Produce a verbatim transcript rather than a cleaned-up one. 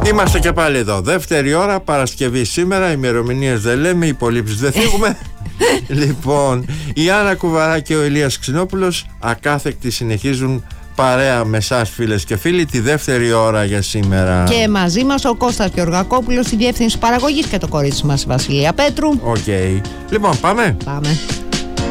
Είμαστε και πάλι εδώ. Δεύτερη ώρα, Παρασκευή σήμερα. Ημερομηνίες δεν λέμε, υπολείψεις δεν θίγουμε. Λοιπόν, η Άννα Κουβαρά και ο Ηλίας Ξινόπουλος ακάθεκτοι συνεχίζουν παρέα με εσάς, φίλες και φίλοι, τη δεύτερη ώρα για σήμερα. Και μαζί μας ο Κώστας Γεωργακόπουλος, η διεύθυνση παραγωγής, και το κορίτσι μας, η Βασιλεία Πέτρου. Οκ. Okay. Λοιπόν, πάμε. Πάμε.